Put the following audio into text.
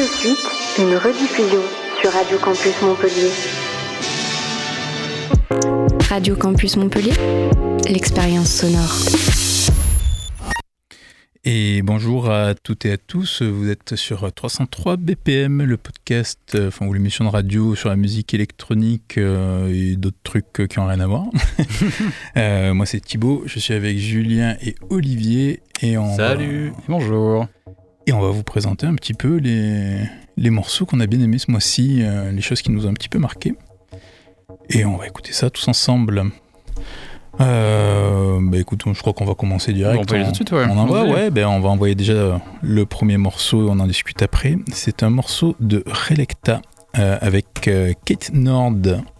de suite, une rediffusion sur Radio Campus Montpellier. Radio Campus Montpellier, l'expérience sonore. Et bonjour à toutes et à tous, vous êtes sur 303 BPM, le podcast, ou l'émission de radio sur la musique électronique et d'autres trucs qui n'ont rien à voir. Moi c'est Thibaut, je suis avec Julien et Olivier. Et Salut, bonjour. Et on va vous présenter un petit peu les morceaux qu'on a bien aimés ce mois-ci, les choses qui nous ont un petit peu marqués. Et on va écouter ça tous ensemble. Écoute, je crois qu'on va commencer direct. On peut aller tout de suite, ouais. On va envoyer déjà le premier morceau, on en discute après. C'est un morceau de Relecta avec Kate Nord.